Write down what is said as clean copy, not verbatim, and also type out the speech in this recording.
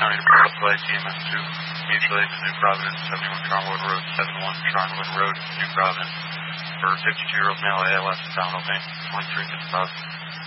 County to Port Flight TMS2, mutual aid to New Providence, 71 Charnwood Road, 71 Charnwood Road, New Providence, for 52-year-old male ALS, abdominal pain, 23 55.